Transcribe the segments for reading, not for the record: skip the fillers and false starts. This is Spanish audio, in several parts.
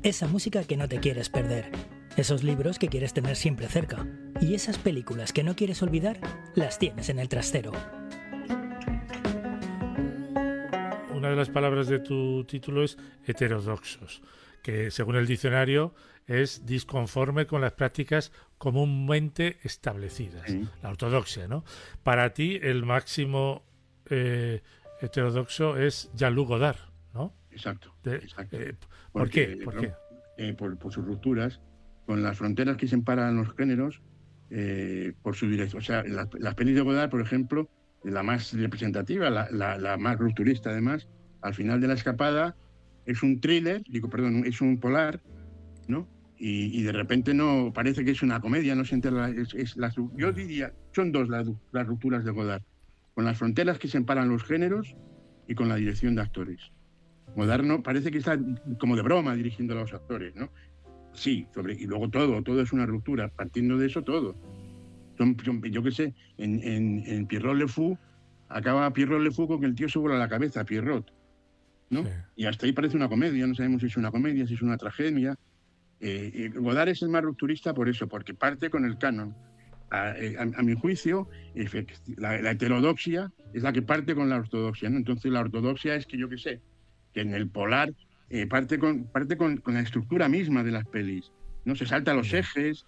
Esa música que no te quieres perder. Esos libros que quieres tener siempre cerca. Y esas películas que no quieres olvidar, las tienes en el trastero. Una de las palabras de tu título es heterodoxos, que según el diccionario es disconforme con las prácticas comúnmente establecidas. Sí. La ortodoxia, ¿no? Para ti el máximo heterodoxo es Jean-Luc Godard, ¿no? Exacto. ¿Por qué? ¿Por qué? Por sus rupturas con las fronteras que separan los géneros, por su dirección. O sea, las pelis de Godard, por ejemplo, la más representativa, la más rupturista además, al final de La escapada es un thriller, es un polar, ¿no? Y de repente no parece que es una comedia, no se entera. Yo diría, son dos las rupturas de Godard, con las fronteras que separan los géneros y con la dirección de actores. Godard no, parece que está como de broma dirigiendo a los actores, ¿no? Sí, y luego todo es una ruptura, partiendo de eso todo. Yo qué sé, en Pierrot Le Fou, acaba Pierrot Le Fou con que el tío se vuela la cabeza, Pierrot, ¿no? Sí. Y hasta ahí parece una comedia, no sabemos si es una comedia, si es una tragedia. Godard es el más rupturista por eso, porque parte con el canon. A mi juicio, la heterodoxia es la que parte con la ortodoxia, ¿no? Entonces la ortodoxia es que, yo qué sé, que en el polar parte con la estructura misma de las pelis, ¿no? Se salta los ejes,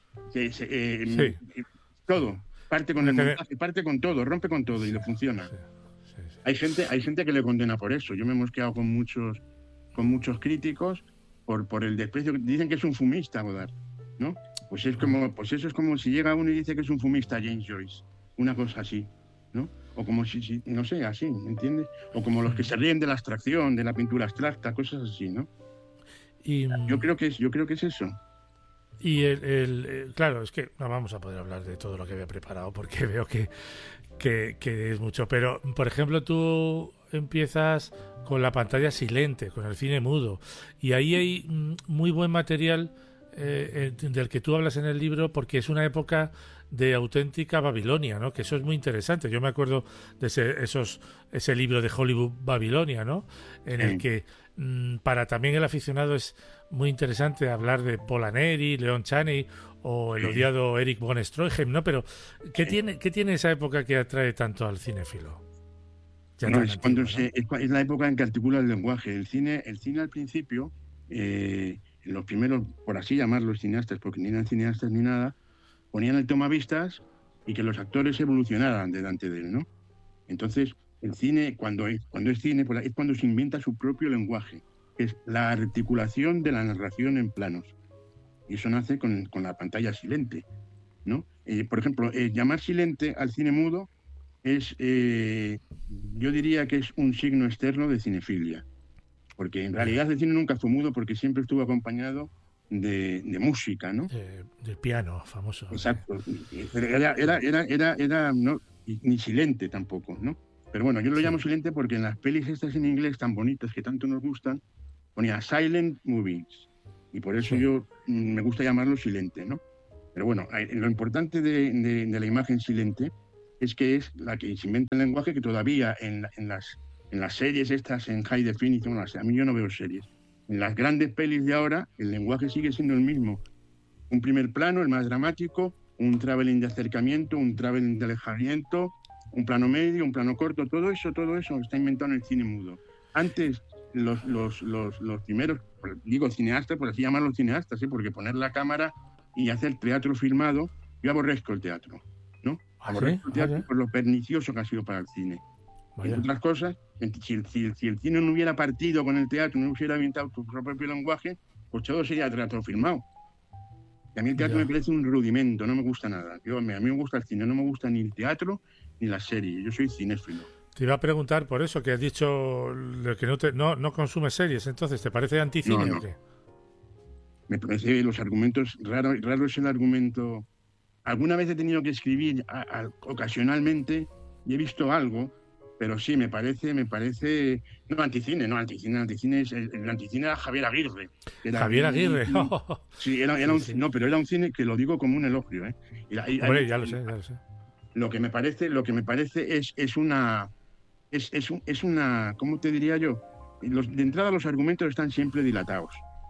todo, parte con el montaje, parte con todo, rompe con todo y le funciona. Sí. Hay gente que le condena por eso. Yo me he mosqueado con muchos críticos por el desprecio. Dicen que es un fumista, Godard, ¿no? Pues eso es como si llega uno y dice que es un fumista James Joyce, una cosa así, ¿no? O como si no sé, así, ¿entiendes? O como los que se ríen de la abstracción, de la pintura abstracta, cosas así, ¿no? Y yo creo que es eso. Y claro, es que no vamos a poder hablar de todo lo que había preparado porque veo que es mucho. Pero, por ejemplo, tú empiezas con la pantalla silente, con el cine mudo, y ahí hay muy buen material del que tú hablas en el libro, porque es una época de auténtica Babilonia, ¿no? Que eso es muy interesante. Yo me acuerdo de ese libro de Hollywood Babilonia, ¿no? En el que para también el aficionado es muy interesante hablar de Pola Neri, Leon Chaney o el odiado Eric von Stroheim, ¿no? Pero ¿qué tiene esa época que atrae tanto al cinéfilo? Es la época en que articula el lenguaje. El cine al principio, los primeros, por así llamarlos, cineastas, porque ni eran cineastas ni nada, ponían el tomavistas y que los actores evolucionaran delante de él, ¿no? Entonces, el cine, cuando es cine, es cuando se inventa su propio lenguaje, que es la articulación de la narración en planos. Y eso nace con la pantalla silente, ¿no? Por ejemplo, llamar silente al cine mudo es, yo diría que es un signo externo de cinefilia. Porque en realidad el cine nunca fue mudo porque siempre estuvo acompañado de música, ¿no? Del piano famoso. Exacto. Era no, ni silente tampoco, ¿no? Pero bueno, yo lo llamo silente porque en las pelis estas en inglés tan bonitas que tanto nos gustan, ponía silent movies. Y por eso yo me gusta llamarlo silente, ¿no? Pero bueno, lo importante de la imagen silente es que es la que se inventa el lenguaje, que todavía en las series estas en high definition, a mí yo no veo series. En las grandes pelis de ahora, el lenguaje sigue siendo el mismo. Un primer plano, el más dramático, un traveling de acercamiento, un traveling de alejamiento, un plano medio, un plano corto, todo eso está inventado en el cine mudo. Antes, los primeros, digo cineastas, por así llamarlos cineastas, ¿sí? Porque poner la cámara y hacer teatro filmado, yo aborrezco el teatro, ¿no? Aborrezco el teatro por lo pernicioso que ha sido para el cine. Entre otras cosas, si el cine no hubiera partido con el teatro, no hubiera inventado su propio lenguaje, pues todo sería teatro filmado. Y a mí el teatro me parece un rudimento, no me gusta nada. A mí me gusta el cine, no me gusta ni el teatro ni la serie. Yo soy cinéfilo. Te iba a preguntar por eso, que has dicho que no consumes series, entonces, ¿te parece anticine o qué? Me parece los argumentos, raro es el argumento. Alguna vez he tenido que escribir ocasionalmente y he visto algo, pero sí, me parece, no, anticine es, el anticine era Javier Aguirre. Javier Aguirre. Sí, no, pero era un cine que lo digo como un elogio, ¿eh? Hombre, ya lo sé. Lo que me parece es una, ¿cómo te diría yo? De entrada los argumentos están siempre dilatados,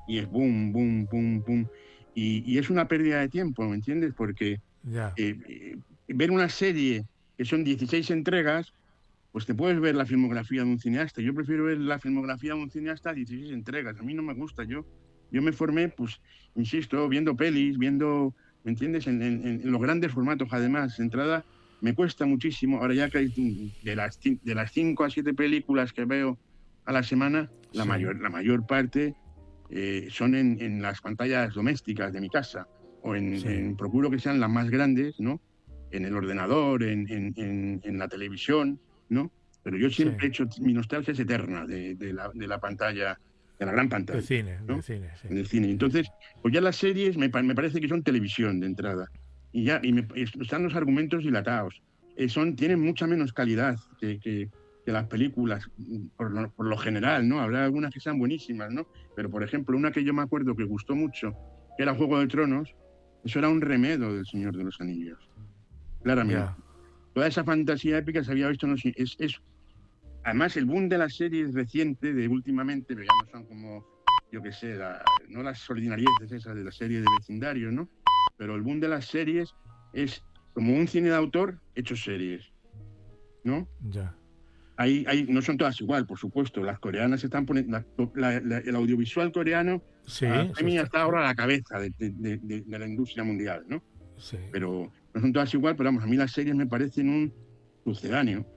y es boom, boom, boom, boom. Y es una pérdida de tiempo, ¿me entiendes? Porque Ya. ver una serie que son 16 entregas, pues te puedes ver la filmografía de un cineasta. Yo prefiero ver la filmografía de un cineasta a 16 entregas. A mí no me gusta. Yo me formé, pues, insisto, viendo pelis, viendo, ¿me entiendes? En los grandes formatos, además. De entrada, me cuesta muchísimo. Ahora ya que de las 5 a 7 películas que veo a la semana, la Sí. mayor parte son en las pantallas domésticas de mi casa. O Sí. procuro que sean las más grandes, ¿no? En el ordenador, en la televisión, ¿no? Pero yo Sí. siempre he hecho, mi nostalgia es eterna de la pantalla, de la gran De pantalla, cine, de ¿no? cine, sí. En el cine. Entonces, pues ya las series me parece que son televisión de entrada. Están los argumentos dilatados. Tienen mucha menos calidad que las películas, por lo general, ¿no? Habrá algunas que sean buenísimas, ¿no? Pero, por ejemplo, una que yo me acuerdo que gustó mucho, que era Juego de Tronos, eso era un remedo del Señor de los Anillos, claramente. Ya. Toda esa fantasía épica se había visto en los... Además, el boom de las series reciente, de últimamente, pero ya no son como, yo qué sé, no las ordinarieces esas de las series de vecindario, ¿no? Pero el boom de las series es como un cine de autor hecho series, ¿no? Ya. No son todas igual, por supuesto. Las coreanas están poniendo... el audiovisual coreano Sí, a eso mí está está claro. ahora a la cabeza de la industria mundial, ¿no? Sí. Pero no son todas igual, pero vamos, a mí las series me parecen un sucedáneo.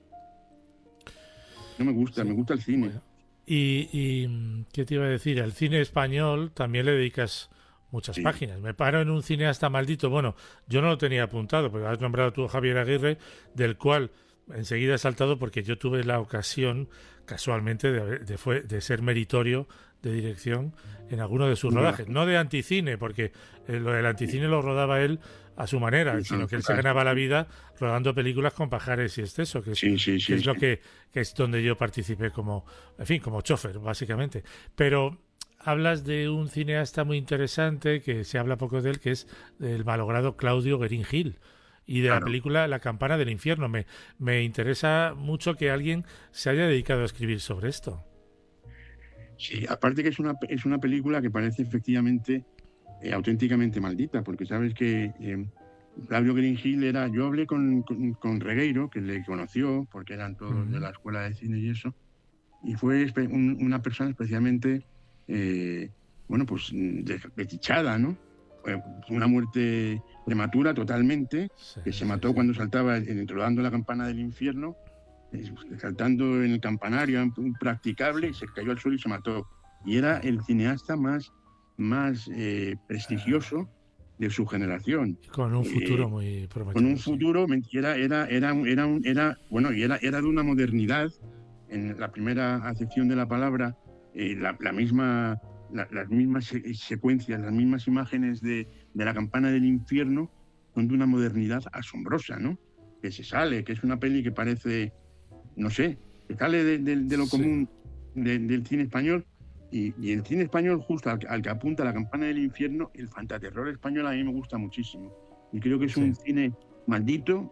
No me gusta, Sí. me gusta el cine. Bueno. ¿Qué te iba a decir? Al cine español también le dedicas muchas Sí, páginas. Me paro en un cineasta maldito. Bueno, yo no lo tenía apuntado, pero has nombrado tú a Javier Aguirre, del cual enseguida he saltado porque yo tuve la ocasión, casualmente, de ser meritorio de dirección en alguno de sus bueno, rodajes. No de anticine, porque lo del anticine lo rodaba él a su manera, sino que él se ganaba la vida rodando películas con pajares y exceso, sí, sí, que sí, es lo sí. que es donde yo participé como, en fin, como chofer, básicamente. Pero hablas de un cineasta muy interesante, que se habla poco de él, que es el malogrado Claudio Guerín Gil, y de la Claro. película La campana del infierno. Me interesa mucho que alguien se haya dedicado a escribir sobre esto. Sí, aparte que es una película que parece efectivamente auténticamente maldita, porque sabes que Claudio Green Hill era... Yo hablé con Regueiro, que le conoció, porque eran todos de Mm, la escuela de cine y eso, y fue una persona especialmente, eh, bueno, pues desdichada, ¿no? Una muerte prematura totalmente, sí, que se sí, mató sí. cuando saltaba, rodando la campana del infierno, saltando en el campanario impracticable, y se cayó al suelo y se mató. Y era el cineasta más prestigioso de su generación. Con un futuro Eh, muy con un prometedor, sí. futuro, bueno, era de una modernidad, en la primera acepción de la palabra, las mismas secuencias, las mismas imágenes de la campana del infierno, son de una modernidad asombrosa, ¿no? Que se sale, que es una peli que parece, no sé, que sale de lo Sí, común del cine español. Y el cine español, justo al que apunta la campana del infierno, el fantaterror español a mí me gusta muchísimo. Y creo que es sí. un cine maldito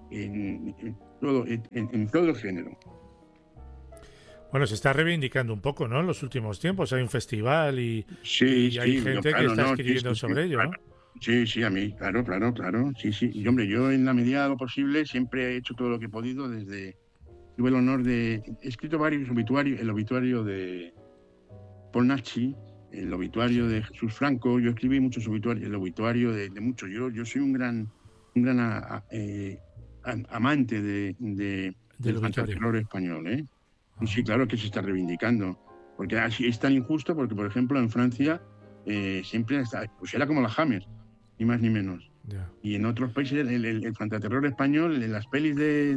en todo el género. Bueno, se está reivindicando un poco, ¿no? En los últimos tiempos hay un festival Sí, y hay sí, yo, gente que claro, está no, sí, escribiendo sí, sí, sobre ello, claro. ¿no? Sí, sí, a mí, claro, claro, claro, sí, sí. Y Sí, hombre, yo en la medida de lo posible siempre he hecho todo lo que he podido tuve el honor he escrito varios obituarios, el obituario de Paul Naschy, el sí, obituario de Jesús Franco. Yo escribí muchos obituarios, el obituario de muchos. Yo soy un gran amante del del obituario. fantaterror español, ¿eh? Y sí, Ajá, claro que se está reivindicando, porque así es tan injusto, porque por ejemplo en Francia siempre pues era como la Hammer, ni más ni menos. ya. Y en otros países el fantaterror español, en las pelis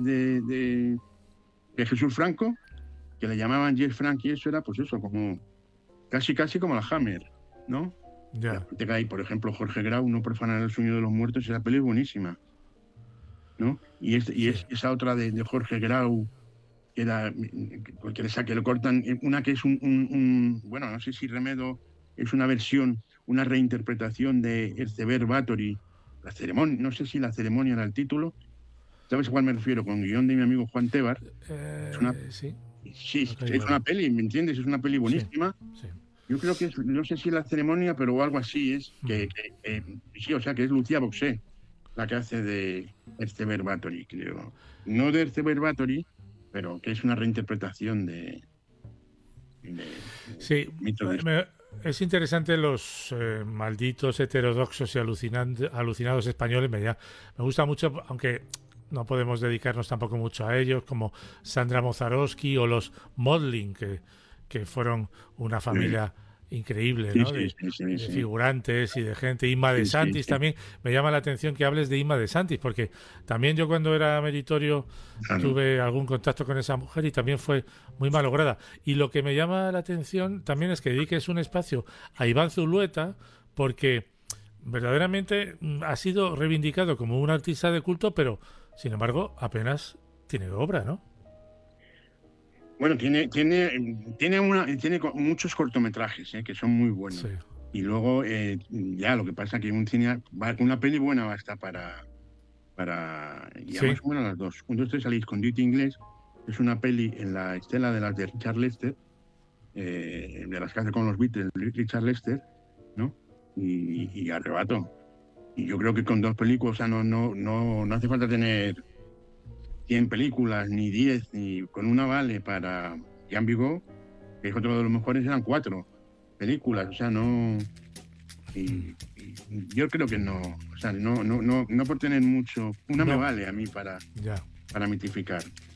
de Jesús Franco, que le llamaban Jeff Frank, y eso era pues eso, como casi como la Hammer, ¿no? Y Ya, aparte que hay, por ejemplo, Jorge Grau, No profanar el sueño de los muertos, esa peli es buenísima, ¿no? sí, Esa otra de Jorge Grau, que era, que le cortan, una que es bueno, no sé si Remedo es una versión, una reinterpretación de Erceber Báthory, la ceremonia, no sé si La ceremonia era el título, ¿sabes a cuál me refiero? Con guión de mi amigo Juan Tebar. Es una, sí, sí, no es caigo una ahora. peli, ¿me entiendes? Es una peli Sí, buenísima, sí. Yo creo que es, no sé si la ceremonia, pero algo así es, sí, o sea, que es Lucía Boxé la que hace de Esther Bathory, creo. No de Esther Bathory, pero que es una reinterpretación de Sí, mitos de... es interesante los malditos heterodoxos y alucinados españoles. Me gusta mucho, aunque no podemos dedicarnos tampoco mucho a ellos, como Sandra Mozarowski o los Modling, que fueron una familia increíble, Sí, ¿no? sí, De, sí, sí, de sí. figurantes y de gente. Inma de Sí, sí, Santis sí. también. Me llama la atención que hables de Inma de Santis, porque también yo cuando era meritorio Claro. tuve algún contacto con esa mujer y también fue muy malograda. Y lo que me llama la atención también es que dediques un espacio a Iván Zulueta, porque verdaderamente ha sido reivindicado como un artista de culto, pero sin embargo apenas tiene obra, ¿no? Bueno, tiene muchos cortometrajes, que son muy buenos. Sí, Y luego, ya, lo que pasa que un cine, una peli buena basta y sí, además, bueno, las dos. Un, dos, tres, al escondite inglés. Es una peli en la estela de las de Richard Lester, de las que hace con los Beatles, Richard Lester, ¿no? Y Arrebato. Y yo creo que con dos películas, o sea, no hace falta tener 100 películas, ni 10, ni con una vale para Jean Vigo, que es otro de los mejores, eran 4 películas, o sea, no... Y yo creo que no, o sea, no por tener mucho, una me no, vale a mí ya. para mitificar.